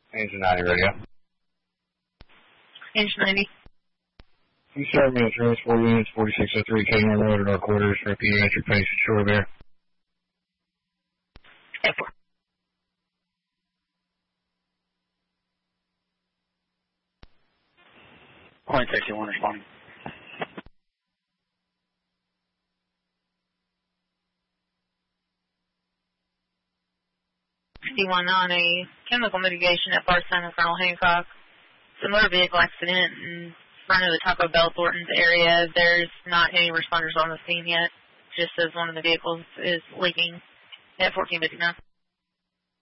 Engine 90 radio. Engine 90. You start me at transport units 4603 Kmart Road at our quarters for a pediatric patient, Shore Bear. Airport. Point 61 responding. 61 on a chemical mitigation at Barstow and Colonel Hancock. Similar vehicle accident in front of the Taco Bell Thornton's area. There's not any responders on the scene yet, just as one of the vehicles is leaking at 1459.